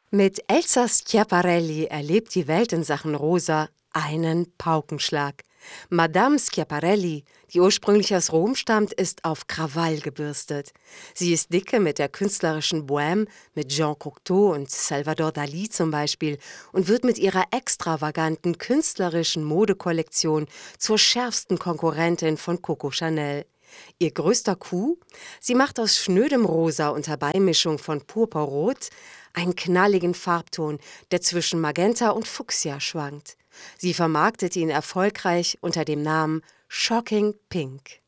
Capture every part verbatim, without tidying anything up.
Mit Elsa Schiaparelli erlebt die Welt in Sachen Rosa einen Paukenschlag. Madame Schiaparelli, die ursprünglich aus Rom stammt, ist auf Krawall gebürstet. Sie ist dicke mit der künstlerischen Bohème, mit Jean Cocteau und Salvador Dalí zum Beispiel, und wird mit ihrer extravaganten künstlerischen Modekollektion zur schärfsten Konkurrentin von Coco Chanel. Ihr größter Coup? Sie macht aus schnödem Rosa unter Beimischung von Purpurrot einen knalligen Farbton, der zwischen Magenta und Fuchsia schwankt. Sie vermarktet ihn erfolgreich unter dem Namen Shocking Pink.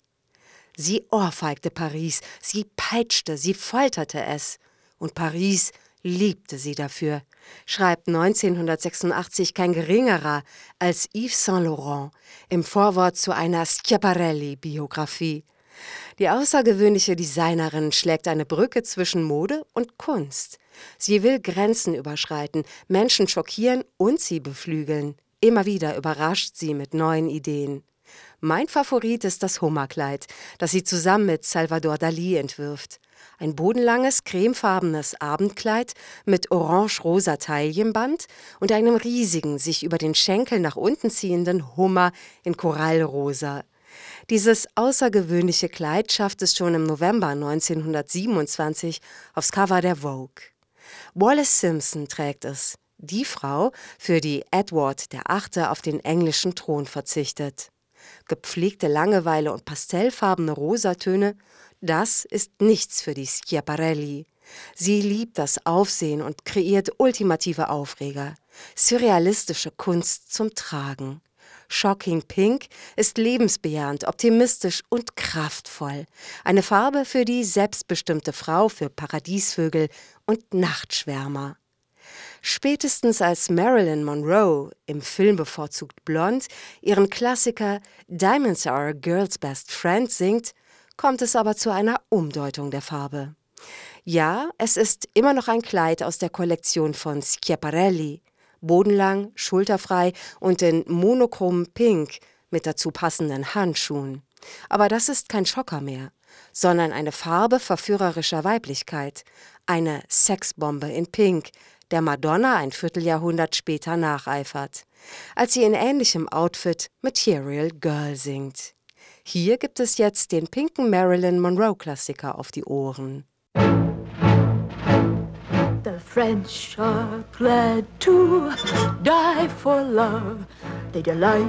Sie ohrfeigte Paris, sie peitschte, sie folterte es. Und Paris liebte sie dafür, schreibt neunzehnhundertsechsundachtzig kein geringerer als Yves Saint Laurent im Vorwort zu einer Schiaparelli-Biografie. Die außergewöhnliche Designerin schlägt eine Brücke zwischen Mode und Kunst. Sie will Grenzen überschreiten, Menschen schockieren und sie beflügeln. Immer wieder überrascht sie mit neuen Ideen. Mein Favorit ist das Hummerkleid, das sie zusammen mit Salvador Dalí entwirft. Ein bodenlanges, cremefarbenes Abendkleid mit orange-rosa Taillenband und einem riesigen, sich über den Schenkel nach unten ziehenden Hummer in Korallrosa. Dieses außergewöhnliche Kleid schafft es schon im November neunzehnhundertsiebenundzwanzig aufs Cover der Vogue. Wallis Simpson trägt es, die Frau, für die Edward der Achte auf den englischen Thron verzichtet. Gepflegte Langeweile und pastellfarbene Rosatöne, das ist nichts für die Schiaparelli. Sie liebt das Aufsehen und kreiert ultimative Aufreger, surrealistische Kunst zum Tragen. Shocking Pink ist lebensbejahend, optimistisch und kraftvoll. Eine Farbe für die selbstbestimmte Frau, für Paradiesvögel und Nachtschwärmer. Spätestens als Marilyn Monroe im Film Bevorzugt Blond ihren Klassiker Diamonds Are a Girl's Best Friend singt, kommt es aber zu einer Umdeutung der Farbe. Ja, es ist immer noch ein Kleid aus der Kollektion von Schiaparelli, bodenlang, schulterfrei und in monochromem Pink mit dazu passenden Handschuhen. Aber das ist kein Schocker mehr, sondern eine Farbe verführerischer Weiblichkeit, eine Sexbombe in Pink, der Madonna ein Vierteljahrhundert später nacheifert, als sie in ähnlichem Outfit Material Girl singt. Hier gibt es jetzt den pinken Marilyn Monroe-Klassiker auf die Ohren. The French are glad to die for love. They delight